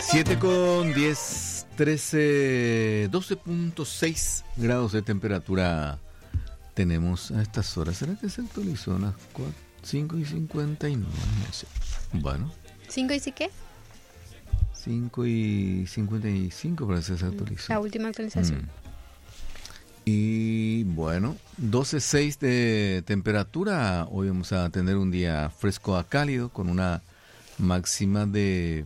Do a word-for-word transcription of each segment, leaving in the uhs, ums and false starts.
siete con diez, trece, doce punto seis grados de temperatura tenemos a estas horas. ¿Será que se actualizó a las cinco y cincuenta y nueve? No sé. Bueno. ¿cinco y sí qué? cinco y cincuenta y cinco parece que se actualizó. La última actualización. Mm. Y bueno, doce punto seis de temperatura. Hoy vamos a tener un día fresco a cálido con una máxima de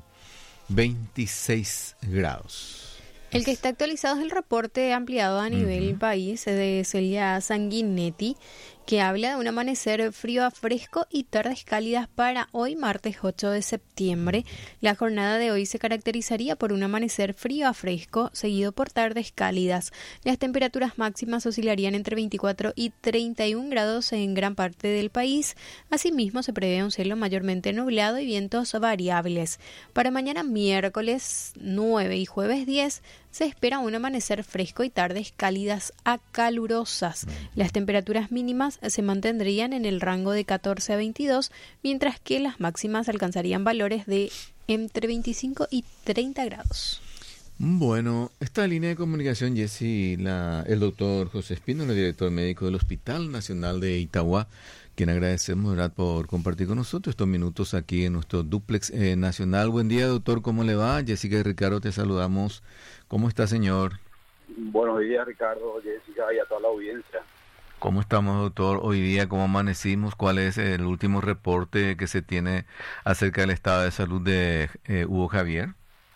veintiséis grados. El que está actualizado es el reporte ampliado a nivel uh-huh. país de Celia Sanguinetti, que habla de un amanecer frío a fresco y tardes cálidas para hoy, martes ocho de septiembre. La jornada de hoy se caracterizaría por un amanecer frío a fresco, seguido por tardes cálidas. Las temperaturas máximas oscilarían entre veinticuatro y treinta y un grados en gran parte del país. Asimismo, se prevé un cielo mayormente nublado y vientos variables. Para mañana miércoles nueve y jueves diez, se espera un amanecer fresco y tardes cálidas a calurosas. Las temperaturas mínimas se mantendrían en el rango de catorce a veintidós, mientras que las máximas alcanzarían valores de entre veinticinco y treinta grados. Bueno, esta línea de comunicación, Jessy, la, el doctor José Espino, el director médico del Hospital Nacional de Itagua, quien agradecemos, ¿verdad?, por compartir con nosotros estos minutos aquí en nuestro dúplex eh, nacional. Buen día, doctor, ¿cómo le va? Jessica y Ricardo, te saludamos. ¿Cómo está, señor? Buenos días, Ricardo, Jessica y a toda la audiencia. ¿Cómo estamos, doctor, hoy día? ¿Cómo amanecimos? ¿Cuál es el último reporte que se tiene acerca del estado de salud de eh, Hugo Javier?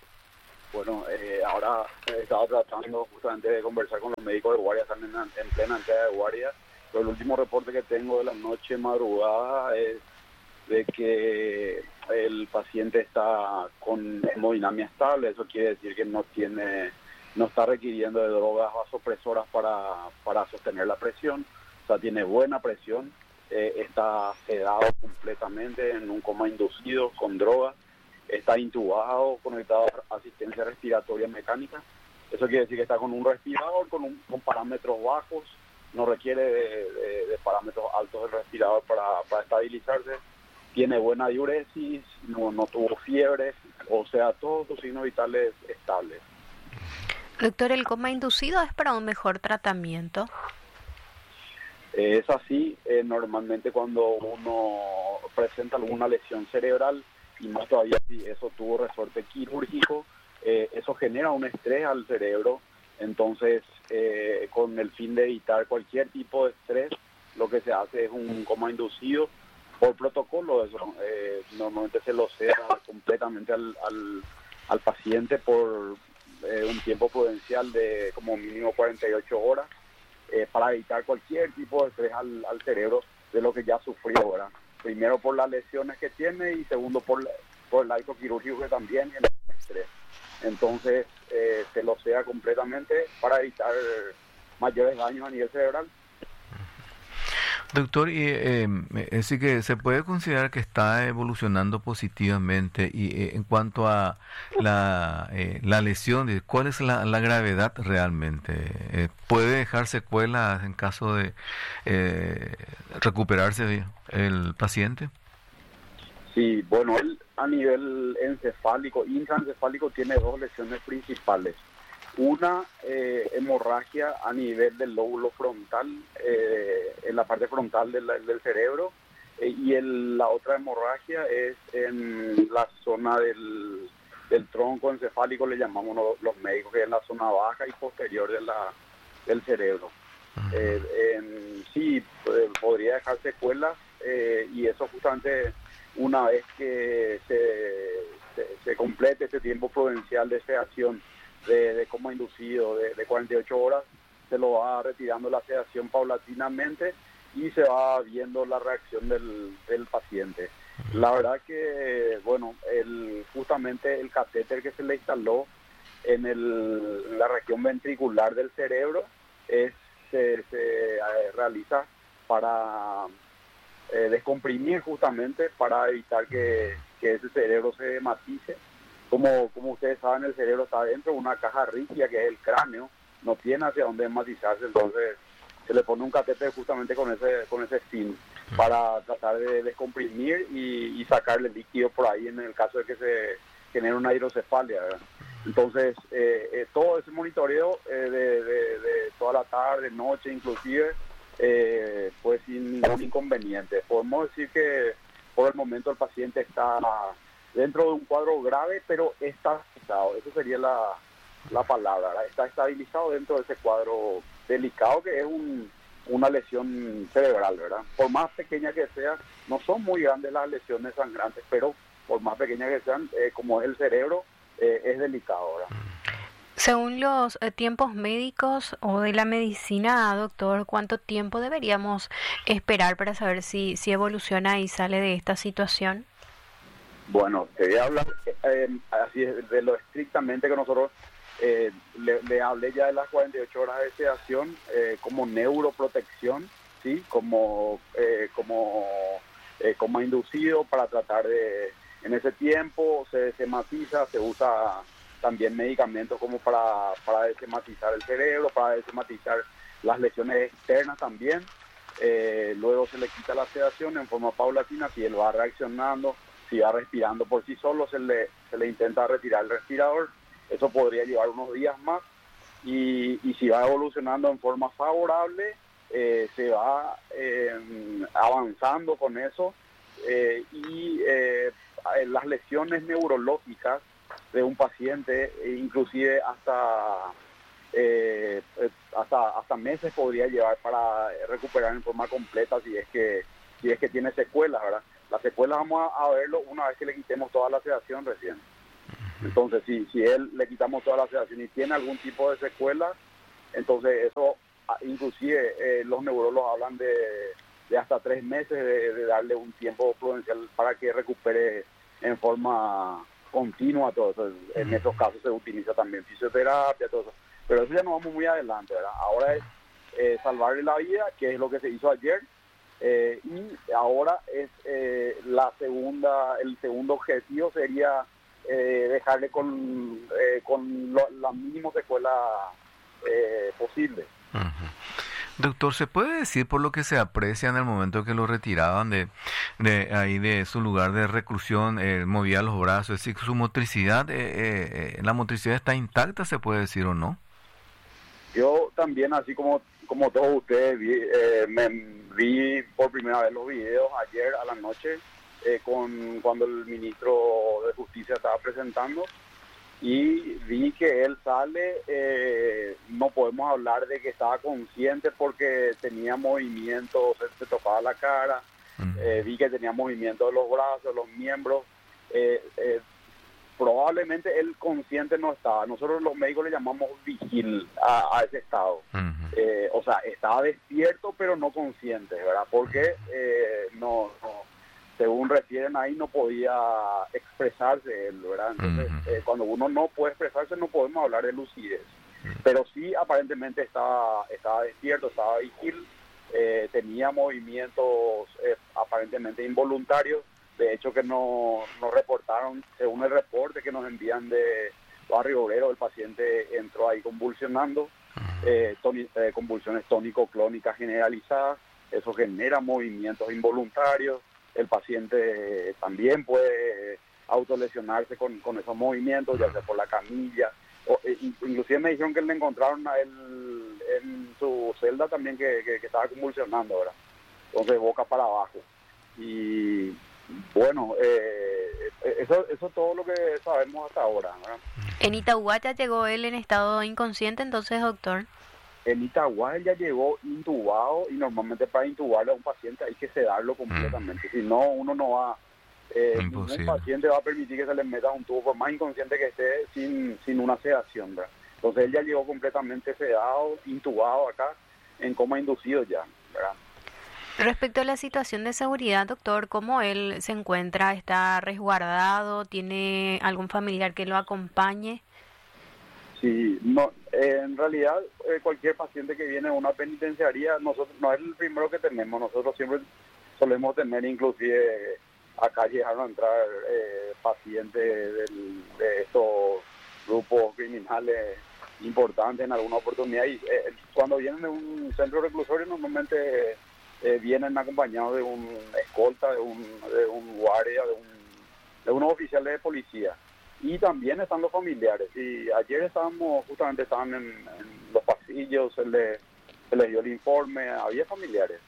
Bueno, eh, ahora he estado tratando justamente de conversar con los médicos de guardia, están en, en plena entrega de guardia. Pero el último reporte que tengo de la noche madrugada es de que el paciente está con hemodinamia estable. Eso quiere decir que no tiene, no está requiriendo de drogas vasopresoras para, para sostener la presión. O sea, tiene buena presión, eh, está sedado completamente en un coma inducido con drogas, está intubado, conectado a asistencia respiratoria mecánica. Eso quiere decir que está con un respirador, con, un, con parámetros bajos, no requiere de, de, de parámetros altos del respirador para, para estabilizarse, tiene buena diuresis, no, no tuvo fiebre, o sea, todos los signos vitales estables. Doctor, ¿el coma inducido es para un mejor tratamiento? Eh, es así, eh, normalmente cuando uno presenta alguna lesión cerebral, y más todavía si eso tuvo resorte quirúrgico, eh, eso genera un estrés al cerebro. Entonces, eh, con el fin de evitar cualquier tipo de estrés, lo que se hace es un coma inducido por protocolo. Eso eh, normalmente se lo ceda completamente al, al, al paciente por eh, un tiempo prudencial de como mínimo cuarenta y ocho horas eh, para evitar cualquier tipo de estrés al, al cerebro de lo que ya sufrió ahora. Primero por las lesiones que tiene y segundo por, por el acto quirúrgico que también genera estrés. Entonces, eh, se lo sea completamente para evitar mayores daños a nivel cerebral. Doctor, y eh, es decir que se puede considerar que está evolucionando positivamente y eh, en cuanto a la, eh, la lesión, ¿cuál es la, la gravedad realmente? Eh, ¿Puede dejar secuelas en caso de eh, recuperarse el paciente? Sí, bueno, él a nivel encefálico, intraencefálico, tiene dos lesiones principales. Una, eh, hemorragia a nivel del lóbulo frontal, eh, en la parte frontal del, del cerebro, eh, y el, la otra hemorragia es en la zona del, del tronco encefálico, le llamamos los, los médicos, que es en la zona baja y posterior de la, del cerebro. Eh, eh, sí, eh, podría dejar secuelas, eh, y eso justamente una vez que se, se, se complete este tiempo prudencial de sedación, de, de coma inducido de, de cuarenta y ocho horas, se lo va retirando la sedación paulatinamente y se va viendo la reacción del, del paciente. La verdad que, bueno, el, justamente el catéter que se le instaló en el, la región ventricular del cerebro es, se, se eh, realiza para eh, descomprimir justamente, para evitar que, que ese cerebro se matice. Como, como ustedes saben, el cerebro está dentro de una caja rígida que es el cráneo, no tiene hacia dónde matizarse, entonces se le pone un catéter justamente con ese con ese fin, para tratar de descomprimir y, y sacarle líquido por ahí en el caso de que se genera una hidrocefalia, ¿verdad? Entonces, eh, eh, todo ese monitoreo eh, de, de, de toda la tarde, noche inclusive, eh, fue sin ningún inconveniente. Podemos decir que por el momento el paciente está dentro de un cuadro grave, pero está estabilizado. Esa sería la, la palabra, ¿verdad? Está estabilizado dentro de ese cuadro delicado que es un, una lesión cerebral, ¿verdad? Por más pequeña que sea, no son muy grandes las lesiones sangrantes, pero por más pequeñas que sean, eh, como es el cerebro, eh, es delicado, ¿verdad? Según los eh, tiempos médicos o de la medicina, doctor, ¿cuánto tiempo deberíamos esperar para saber si, si evoluciona y sale de esta situación? Bueno, te voy a hablar eh, así de lo estrictamente que nosotros eh, le, le hablé ya de las cuarenta y ocho horas de sedación eh, como neuroprotección, ¿sí? Como, eh, como, eh, como inducido para tratar de, en ese tiempo se desematiza, se usa también medicamentos como para, para desematizar el cerebro, para desematizar las lesiones externas también. Eh, luego se le quita la sedación en forma paulatina, si él va reaccionando, si va respirando por sí solo, se le, se le intenta retirar el respirador. Eso podría llevar unos días más. Y, y si va evolucionando en forma favorable, eh, se va eh, avanzando con eso. Eh, y eh, las lesiones neurológicas de un paciente, inclusive hasta, eh, hasta hasta meses podría llevar para recuperar en forma completa si es que si es que tiene secuelas, ¿verdad? Las secuelas vamos a, a verlo una vez que le quitemos toda la sedación recién. Entonces, si si él le quitamos toda la sedación y tiene algún tipo de secuela, entonces eso, inclusive eh, los neurólogos hablan de, de hasta tres meses de, de darle un tiempo prudencial para que recupere en forma continua todo eso. En esos casos se utiliza también fisioterapia, todo eso. Pero eso ya no vamos muy adelante, ¿verdad? Ahora es eh, salvarle la vida, que es lo que se hizo ayer. Eh, y ahora es eh, la segunda, el segundo objetivo sería eh, dejarle con, eh, con lo, la mínima secuela eh, posible. Uh-huh. Doctor, ¿se puede decir por lo que se aprecia en el momento que lo retiraban de, de ahí de su lugar de reclusión, eh, movía los brazos, es decir, su motricidad, eh, eh, la motricidad está intacta, se puede decir o no? Yo también, así como como todos ustedes, vi, eh, me vi por primera vez los videos ayer a la noche eh, con cuando el ministro de Justicia estaba presentando. Y vi que él sale, eh, no podemos hablar de que estaba consciente porque tenía movimientos, se tocaba la cara, uh-huh. eh, vi que tenía movimiento de los brazos, los miembros, eh, eh, probablemente él consciente no estaba. Nosotros los médicos le llamamos vigil a, a ese estado. Uh-huh. eh, o sea, estaba despierto pero no consciente, ¿verdad? Porque eh, no... no según refieren ahí, no podía expresarse él, ¿verdad? Entonces, uh-huh. eh, cuando uno no puede expresarse, no podemos hablar de lucidez. Uh-huh. Pero sí, aparentemente estaba, estaba despierto, estaba vigil, eh, tenía movimientos eh, aparentemente involuntarios, de hecho que no nos reportaron, según el reporte que nos envían de Barrio Obrero, el paciente entró ahí convulsionando, uh-huh. eh, toni- eh, convulsiones tónico-clónicas generalizadas, eso genera movimientos involuntarios. El paciente también puede autolesionarse con, con esos movimientos, ya sea por la camilla. O, eh, inclusive me dijeron que le encontraron a él en su celda también que, que, que estaba convulsionando, ¿verdad? Entonces boca para abajo. Y bueno, eh, eso eso es todo lo que sabemos hasta ahora, ¿verdad? En Itagua ya llegó él en estado inconsciente, entonces, doctor. En Itagua él ya llegó intubado y normalmente para intubarle a un paciente hay que sedarlo completamente. Mm. Si no, uno no va, eh, ningún paciente va a permitir que se le meta un tubo, por más inconsciente que esté, sin, sin una sedación, ¿verdad? Entonces él ya llegó completamente sedado, intubado acá, en coma inducido ya, ¿verdad? Respecto a la situación de seguridad, doctor, ¿cómo él se encuentra? ¿Está resguardado? ¿Tiene algún familiar que lo acompañe? Sí, no, eh, en realidad eh, cualquier paciente que viene a una penitenciaría, nosotros no es el primero que tenemos, nosotros siempre solemos tener, inclusive acá llegaron a entrar eh, pacientes del, de estos grupos criminales importantes en alguna oportunidad y eh, cuando vienen de un centro reclusorio normalmente eh, vienen acompañados de un escolta, de un, de un guardia, de un, de unos oficiales de policía. y también están los familiares. Y ayer estábamos, justamente estaban en, en los pasillos, se le, se le dio el informe, había familiares.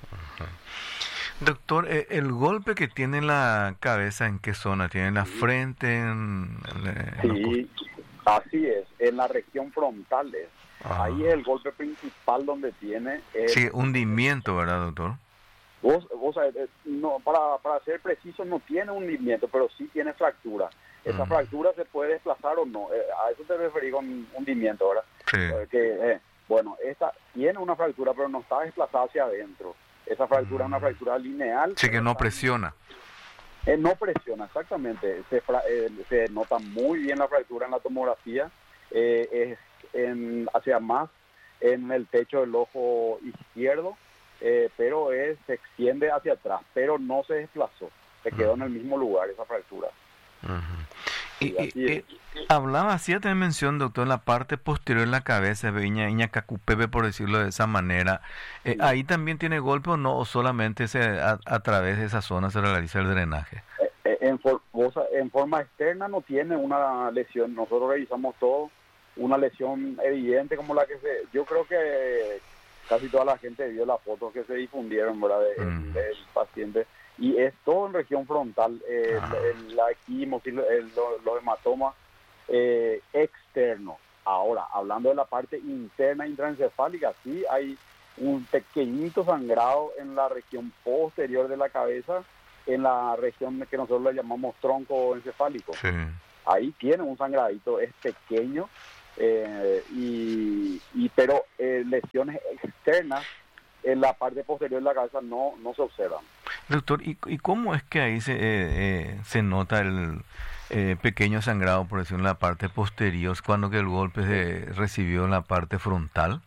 Doctor, eh, ¿el golpe que tiene en la cabeza en qué zona? ¿Tiene en la frente? En, en, en sí, así es, en la región frontal es. Ah. Ahí es el golpe principal donde tiene... El, sí, hundimiento, ¿verdad, doctor? Vos, vos sabés, no, para, para ser preciso, no tiene hundimiento, pero sí tiene fractura. Esa uh-huh. fractura se puede desplazar o no. Eh, a eso te referí con hundimiento, ¿verdad? Sí. Eh, que, eh, bueno, esta tiene una fractura, pero no está desplazada hacia adentro. Esa fractura es uh-huh. una fractura lineal. Sí, que no está, presiona. Eh, no presiona, exactamente. Se, fra, eh, se nota muy bien la fractura en la tomografía. Eh, es en, hacia más en el techo del ojo izquierdo. Eh, pero es, se extiende hacia atrás, pero no se desplazó, se quedó uh-huh. en el mismo lugar esa fractura. Uh-huh. Y, y, y, hablaba, hacía también mención, doctor, en la parte posterior de la cabeza, Iña, Iña Cacupepe, por decirlo de esa manera, eh, sí. ¿ahí también tiene golpe o no, o solamente se, a, a través de esa zona se realiza el drenaje? Eh, eh, en, for, en forma externa no tiene una lesión, nosotros revisamos todo, una lesión evidente como la que se, yo creo que casi toda la gente vio las fotos que se difundieron, ¿verdad? De, mm. del paciente. Y es todo en región frontal. Eh, ah. el, la equimo, el, los, los hematomas eh, externos. Ahora, hablando de la parte interna intraencefálica, sí hay un pequeñito sangrado en la región posterior de la cabeza, en la región que nosotros le llamamos tronco encefálico. Sí. Ahí tiene un sangradito, es pequeño. Eh, y, y pero eh, lesiones externas en la parte posterior de la cabeza no no se observan. Doctor, ¿y, y cómo es que ahí se eh, eh, se nota el eh, pequeño sangrado, por decirlo, en la parte posterior, cuando que el golpe se recibió en la parte frontal?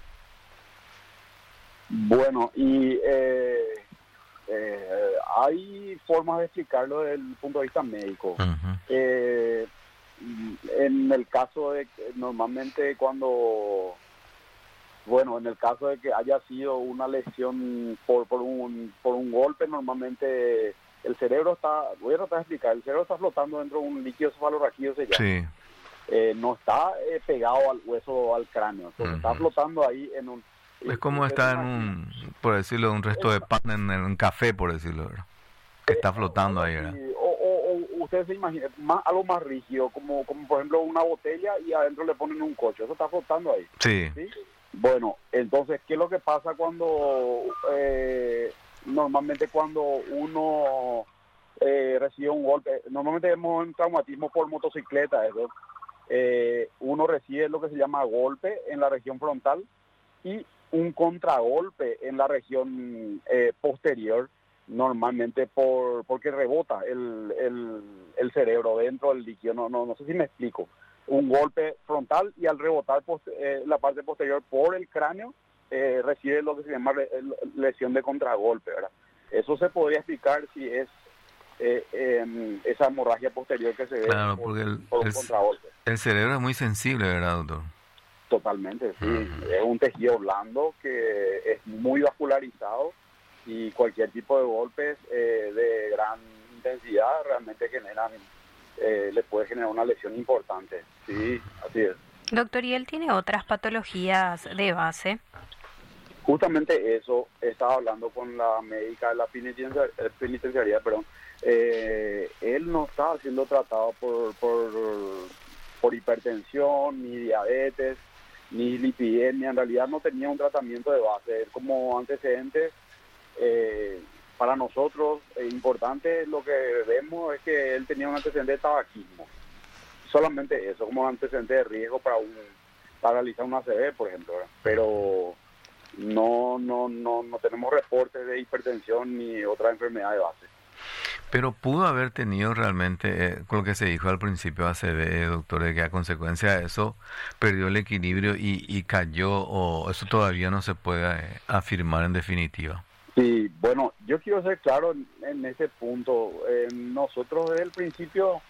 Bueno, y eh, eh, hay formas de explicarlo desde el punto de vista médico. Uh-huh. eh, En el caso de que normalmente cuando, bueno, en el caso de que haya sido una lesión por por un por un golpe, normalmente el cerebro está, voy a tratar de explicar, el cerebro está flotando dentro de un líquido cefalorraquídeo, se llama. Sí. Eh, no está eh, pegado al hueso o al cráneo, entonces uh-huh. está flotando ahí en un... Es como está en un, por decirlo, un resto de pan en, en un café, por decirlo, ¿verdad? Que está flotando ahí, ¿verdad? Ustedes se imaginan, más, algo más rígido, como como por ejemplo una botella y adentro le ponen un coche, eso está flotando ahí. Sí. ¿Sí? Bueno, entonces, ¿qué es lo que pasa cuando, eh, normalmente cuando uno eh, recibe un golpe? Normalmente vemos un traumatismo por motocicleta, eso. Eh, uno recibe lo que se llama golpe en la región frontal y un contragolpe en la región eh, posterior, normalmente por porque rebota el, el, el cerebro dentro del líquido, no, no no sé si me explico. Un golpe frontal y al rebotar post, eh, la parte posterior por el cráneo, eh, recibe lo que se llama le, lesión de contragolpe, ¿verdad? Eso se podría explicar si es eh, eh, esa hemorragia posterior que se ve claro, por, porque el, por un el, contragolpe. El cerebro es muy sensible, ¿verdad, doctor? Totalmente, sí. Uh-huh. Es un tejido blando que es muy vascularizado y cualquier tipo de golpes eh, de gran intensidad realmente generan, eh, le puede generar una lesión importante. Sí, así es. Doctor, ¿y él tiene otras patologías de base? Justamente eso, estaba hablando con la médica de la penitenciaría, penitenciaría perdón. Eh, él no estaba siendo tratado por, por, por hipertensión, ni diabetes, ni lipidemia. En realidad no tenía un tratamiento de base. Como antecedentes, eh, para nosotros eh, importante lo que vemos es que él tenía un antecedente de tabaquismo. Solamente eso, como antecedente de riesgo para un para realizar una A C V, por ejemplo, ¿verdad? Pero no no no no tenemos reportes de hipertensión ni otra enfermedad de base. Pero pudo haber tenido realmente, eh, con lo que se dijo al principio A C V, doctor, de que a consecuencia de eso perdió el equilibrio y, y cayó, o eso todavía no se puede eh, afirmar en definitiva. Sí, bueno, yo quiero ser claro en, en ese punto. Eh, nosotros desde el principio,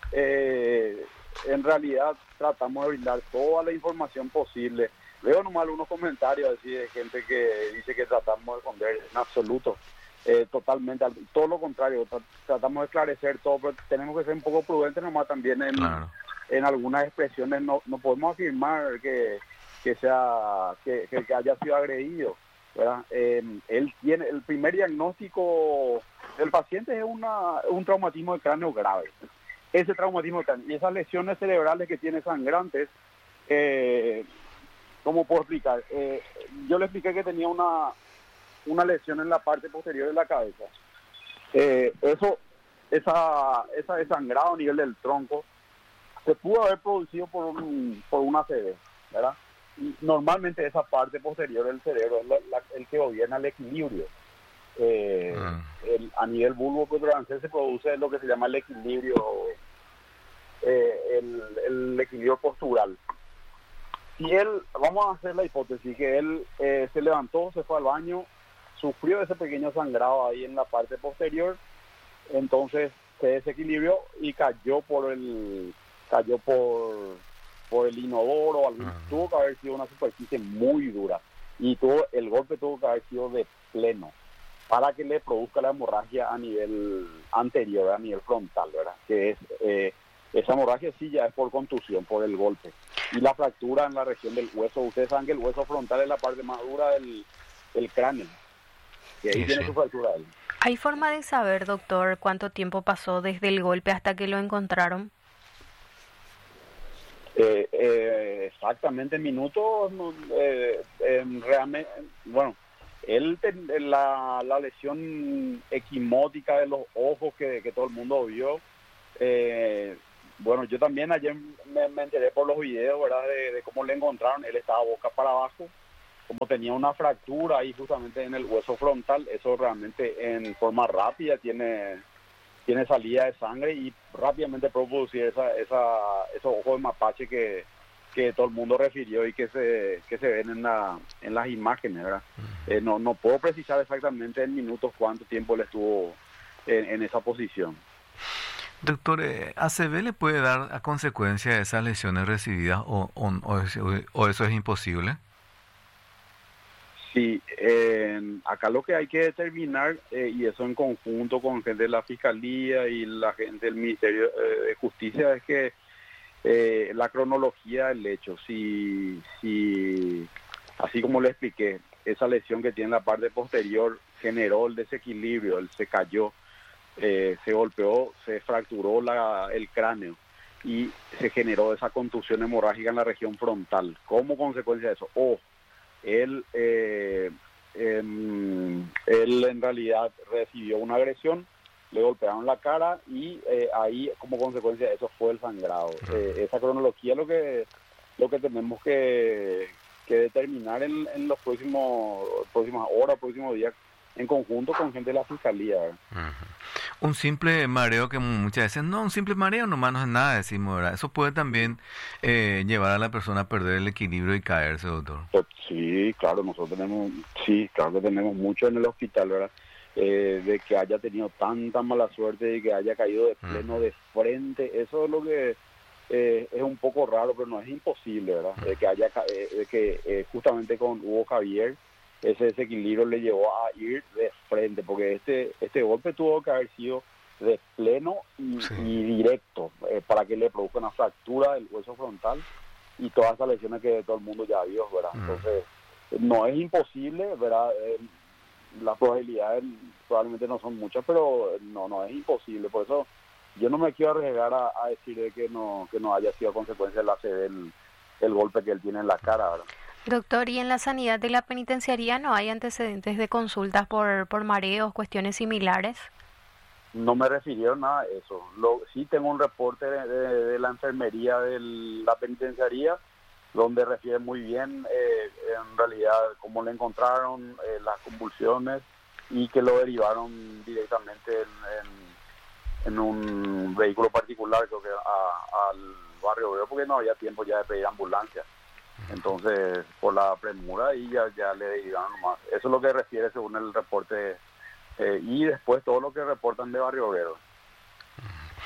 eh, en realidad, tratamos de brindar toda la información posible. Veo nomás algunos comentarios así de gente que dice que tratamos de esconder, en absoluto. eh, totalmente, todo lo contrario, tra- tratamos de esclarecer todo, pero tenemos que ser un poco prudentes nomás también en, Claro. en algunas expresiones, no, no podemos afirmar que, que sea que, que- que haya sido agredido, ¿verdad? Eh, él tiene, el primer diagnóstico del paciente es una, un traumatismo de cráneo grave. Ese traumatismo de cráneo y esas lesiones cerebrales que tiene sangrantes, eh, ¿cómo puedo explicar? Eh, yo le expliqué que tenía una, una lesión en la parte posterior de la cabeza. Eh, eso, esa, esa desangrado a nivel del tronco se pudo haber producido por un, por una A C V, ¿verdad? Y normalmente esa parte posterior del cerebro es la, la, el que gobierna el equilibrio. Eh, Ah. el, a nivel bulbo-protuberante se produce lo que se llama el equilibrio, eh, el, el equilibrio postural. Si él, vamos a hacer la hipótesis que él eh, se levantó, se fue al baño, sufrió ese pequeño sangrado ahí en la parte posterior, entonces se desequilibrió y cayó por el cayó por por el inodoro o algún, Ah. tuvo que haber sido una superficie muy dura y tuvo el golpe tuvo que haber sido de pleno para que le produzca la hemorragia a nivel anterior, a nivel frontal, ¿verdad? Que es eh, esa hemorragia sí ya es por contusión, por el golpe. Y la fractura en la región del hueso, ustedes saben que el hueso frontal es la parte más dura del, del cráneo, que ahí Sí, tiene sí. su fractura ahí. ¿Hay forma de saber, doctor, cuánto tiempo pasó desde el golpe hasta que lo encontraron? Eh, eh, exactamente minutos, no, eh, eh, realmente, bueno, él ten- la, la lesión equimótica de los ojos que, que todo el mundo vio, eh, bueno, yo también ayer me, me enteré por los videos, ¿verdad? De, de cómo le encontraron. Él estaba boca para abajo, como tenía una fractura ahí justamente en el hueso frontal, eso realmente en forma rápida tiene tiene salida de sangre y rápidamente puede producir esa, esa, esos ojos de mapache que, que todo el mundo refirió y que se que se ven en la en las imágenes, ¿verdad? Eh, no no puedo precisar exactamente en minutos cuánto tiempo él estuvo en, en esa posición. Doctor, eh, ¿A C V le puede dar a consecuencia de esas lesiones recibidas o, o, o es- o eso es imposible? Sí, eh, acá lo que hay que determinar, eh, y eso en conjunto con gente de la Fiscalía y la gente del Ministerio eh, de Justicia, es que eh, la cronología del hecho, si, si, así como le expliqué, esa lesión que tiene en la parte posterior generó el desequilibrio, él se cayó, eh, se golpeó, se fracturó la, el cráneo y se generó esa contusión hemorrágica en la región frontal. Como consecuencia de eso, o él, eh, em, él en realidad recibió una agresión, le golpearon la cara y eh, ahí como consecuencia de eso fue el sangrado. Eh, esa cronología es lo que lo que tenemos que, que determinar en, en los próximos próximas horas, próximos días, en conjunto con gente de la Fiscalía, ¿verdad? Ujú. Un simple mareo que muchas veces, no, un simple mareo nomás no es nada, decimos, ¿verdad? Eso puede también eh, llevar a la persona a perder el equilibrio y caerse, doctor. Pues sí, claro, nosotros tenemos, sí, claro que tenemos mucho en el hospital, ¿verdad? Eh, de que haya tenido tanta mala suerte y que haya caído de pleno de frente, eso es lo que eh, es un poco raro, pero no es imposible, ¿verdad? De que haya, ca- eh, de que eh, justamente con Hugo Javier ese desequilibrio le llevó a ir de frente, porque este este golpe tuvo que haber sido de pleno y, Sí. y directo, eh, para que le produzca una fractura del hueso frontal y todas esas lesiones que todo el mundo ya vio, ¿verdad? Mm. Entonces, no es imposible, ¿verdad? Eh, las probabilidades probablemente no son muchas, pero no no es imposible. Por eso yo no me quiero arriesgar a, a decir de que no que no haya sido a consecuencia de la C V el, el golpe que él tiene en la cara, ¿verdad? Doctor, ¿y en la sanidad de la penitenciaría no hay antecedentes de consultas por, por mareos, cuestiones similares? No me refirieron nada a eso. Lo, sí tengo un reporte de, de- de la enfermería de la penitenciaría donde refiere muy bien eh, en realidad cómo le encontraron, eh, las convulsiones y que lo derivaron directamente en, en, en un vehículo particular, creo que a- al barrio Obrero, porque no había tiempo ya de pedir ambulancia. Entonces, por la premura y ya, ya le derivaron nomás. Eso es lo que refiere según el reporte, eh, y después todo lo que reportan de Barrio Obrero.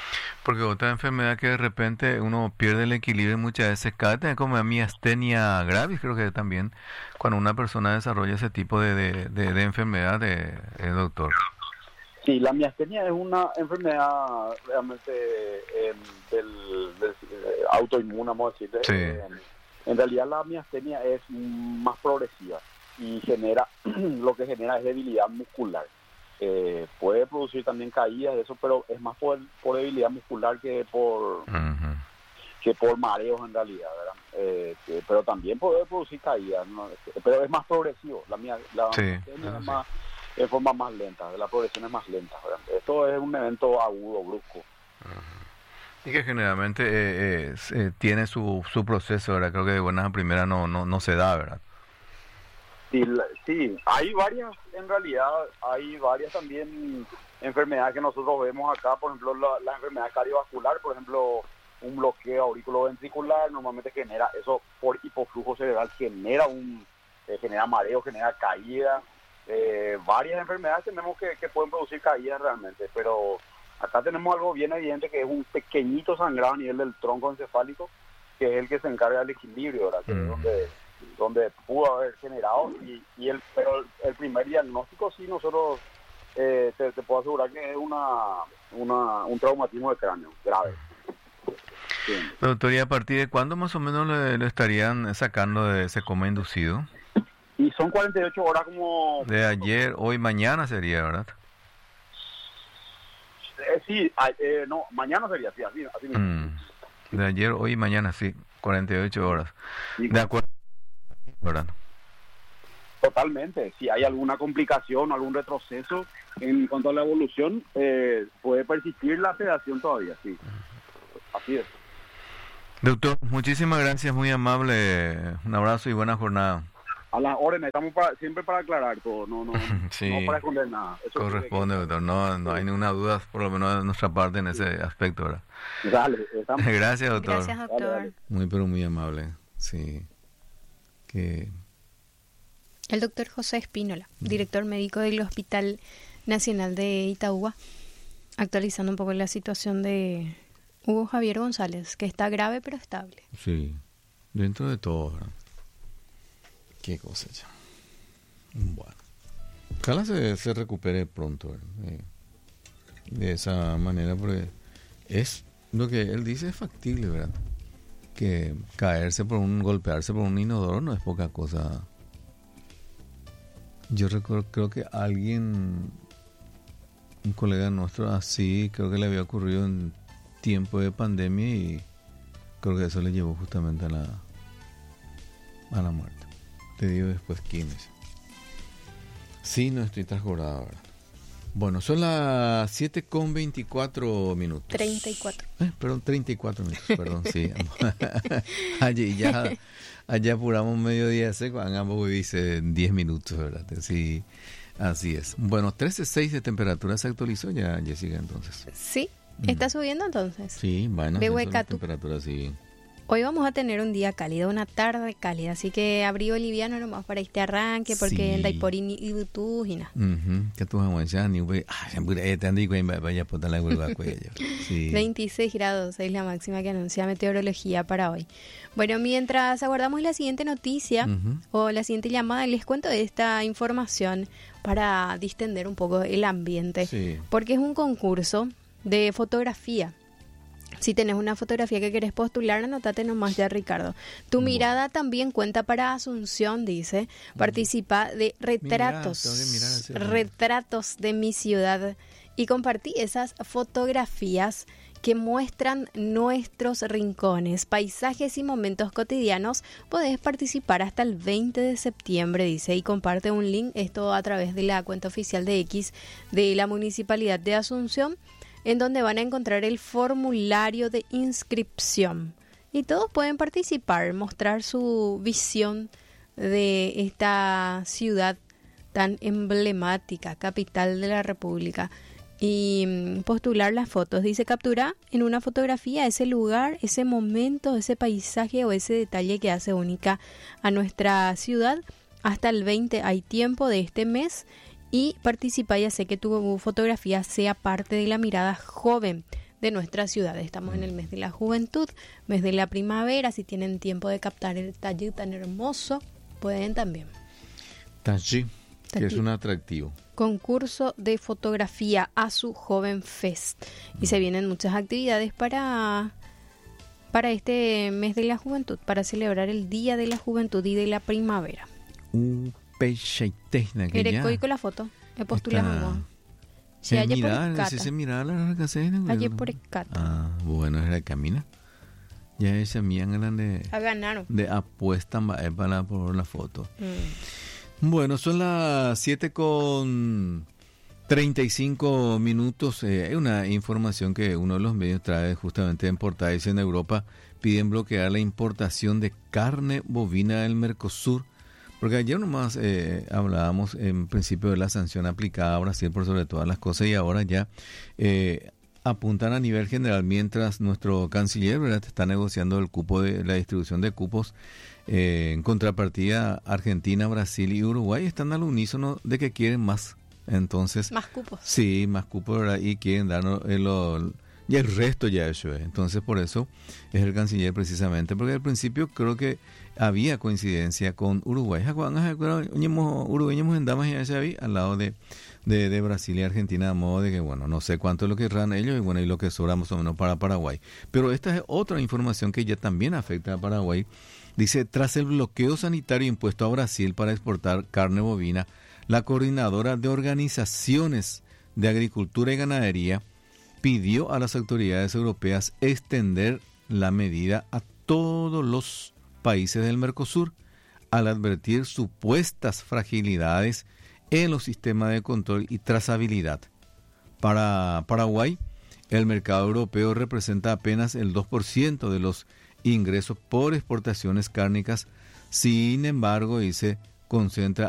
Porque otra enfermedad que de repente uno pierde el equilibrio y muchas veces cae, tener como miastenia gravis, creo que también, cuando una persona desarrolla ese tipo de, de, de, de enfermedad, de, de doctor. Sí, la miastenia es una enfermedad realmente eh, del, del eh, autoinmune, vamos a decir. Sí. Eh, en realidad la miastenia es más progresiva y genera, lo que genera es debilidad muscular. Eh, puede producir también caídas de eso, pero es más por, por debilidad muscular que por uh-huh. que por mareos en realidad, ¿verdad? Eh, que, pero también puede producir caídas, ¿no? Pero es más progresivo. La mía, la sí, miastenia sí. es más de forma más lenta, la progresión es más lenta, ¿verdad? Esto es un evento agudo, brusco. Uh-huh. Y que generalmente eh, eh, eh, tiene su, su proceso, ¿verdad? Creo que de buenas a primeras no, no, no se da, ¿verdad? Sí, sí, hay varias, en realidad, hay varias también enfermedades que nosotros vemos acá, por ejemplo, la, la enfermedad cardiovascular, por ejemplo, un bloqueo auriculoventricular, normalmente genera, eso por hipoflujo cerebral, genera un eh, genera mareo, genera caída. Eh, varias enfermedades tenemos que, que pueden producir caídas realmente, pero acá tenemos algo bien evidente que es un pequeñito sangrado a nivel del tronco encefálico, que es el que se encarga del equilibrio, ¿verdad? Que mm. es donde, donde pudo haber generado, y, y el, pero el primer diagnóstico sí nosotros eh, te, te puedo asegurar que es una, una un traumatismo de cráneo grave. Sí. Doctor, ¿y a partir de cuándo más o menos le, le estarían sacando de ese coma inducido? Y son cuarenta y ocho horas como... De ayer, hoy, mañana sería, ¿verdad? Eh, sí, eh, no, mañana sería, sí, así, así mismo. Mm. De ayer, hoy y mañana, sí, cuarenta y ocho horas. Sí, de acuerdo, ¿verdad? Totalmente, si hay alguna complicación, algún retroceso en cuanto a la evolución, eh, puede persistir la sedación todavía, sí. Así es. Doctor, muchísimas gracias, muy amable. Un abrazo y buena jornada. A las órdenes, estamos para, siempre para aclarar todo, no no, sí, no para esconder nada. Eso corresponde, que... doctor, no, no sí. hay ninguna duda, por lo menos de nuestra parte en ese aspecto, ¿verdad? Dale, estamos... Gracias, doctor. Gracias, doctor. Dale, dale. Muy, pero muy amable, sí. Que... El doctor José Espínola, director médico del Hospital Nacional de Itauguá, actualizando un poco la situación de Hugo Javier González, que está grave pero estable. Sí, dentro de todo, ¿verdad? Qué cosa ya. Bueno. Ojalá se, se recupere pronto, eh, de esa manera, porque es lo que él dice, es factible, ¿verdad? Que caerse por un, golpearse por un inodoro no es poca cosa. Yo recuerdo, creo que alguien, un colega nuestro así, creo que le había ocurrido en tiempo de pandemia y creo que eso le llevó justamente a la, a la muerte. Te digo después quién es. Sí, no estoy transjurado, ¿verdad? Bueno, son las siete con veinticuatro minutos. treinta y cuatro. Eh, perdón, treinta y cuatro minutos, perdón, sí. Allí ya, allá apuramos mediodía seco, ambos dice diez minutos, ¿verdad? Sí, así es. Bueno, trece punto seis de temperatura se actualizó ya, Jessica, entonces. Sí, ¿está mm. subiendo entonces? Sí, bueno, la temperatura sí. Hoy vamos a tener un día cálido, una tarde cálida, así que abrigo liviano nomás para este arranque, porque sí. en Daiporín y Butujina. Que tú vas a veintiséis grados es la máxima que anuncia meteorología para hoy. Bueno, mientras aguardamos la siguiente noticia uh-huh. o la siguiente llamada, les cuento esta información para distender un poco el ambiente, sí. porque es un concurso de fotografía. Si tenés una fotografía que querés postular, anotate nomás ya, Ricardo. Tu bueno. mirada también cuenta para Asunción, dice. Participa de retratos, Mirá, retratos de mi ciudad y compartí esas fotografías que muestran nuestros rincones, paisajes y momentos cotidianos. Podés participar hasta el veinte de septiembre, dice, y comparte un link, esto a través de la cuenta oficial de X de la Municipalidad de Asunción, en donde van a encontrar el formulario de inscripción. Y todos pueden participar, mostrar su visión de esta ciudad tan emblemática, capital de la República, y postular las fotos. Dice, captura en una fotografía ese lugar, ese momento, ese paisaje o ese detalle que hace única a nuestra ciudad. Hasta el veinte hay tiempo de este mes. Y participa y hace que tu fotografía sea parte de la mirada joven de nuestra ciudad. Estamos en el mes de la juventud, mes de la primavera. Si tienen tiempo de captar el talle tan hermoso, pueden también. Talle, que es un atractivo. Concurso de fotografía a su Joven Fest. Y se vienen muchas actividades para... para este mes de la juventud, para celebrar el Día de la Juventud y de la Primavera. Un peixe tecna que ya. Con la foto, he postulado. Si es hay por mirar, escata. si se mira la casena. Hay por escata. Ah, bueno, es la camina. Ya esa mía grande. A ganar. De apuesta para por la foto. Mm. Bueno, son las siete con treinta y cinco minutos. Hay eh, una información que uno de los medios trae justamente en portales en Europa. Piden bloquear la importación de carne bovina del Mercosur. Porque ayer nomás eh, hablábamos en principio de la sanción aplicada a Brasil por sobre todas las cosas y ahora ya eh, apuntan a nivel general mientras nuestro canciller, ¿verdad?, está negociando el cupo de la distribución de cupos eh, en contrapartida Argentina, Brasil y Uruguay están al unísono de que quieren más. Entonces, más cupos. Sí, más cupos, ¿verdad? Y quieren darnos el, el, y el resto ya eso es. Entonces, por eso es el canciller precisamente, porque al principio creo que había coincidencia con Uruguay. Uruguay en damas y al lado de, de, de Brasil y Argentina, a modo de que, bueno, no sé cuánto es lo que querrán ellos y bueno, y lo que sobra más o menos para Paraguay. Pero esta es otra información que ya también afecta a Paraguay. Dice, tras el bloqueo sanitario impuesto a Brasil para exportar carne bovina, la coordinadora de organizaciones de agricultura y ganadería pidió a las autoridades europeas extender la medida a todos los países del Mercosur al advertir supuestas fragilidades en los sistemas de control y trazabilidad. Para Paraguay, el mercado europeo representa apenas el dos por ciento de los ingresos por exportaciones cárnicas. Sin embargo, dice, concentra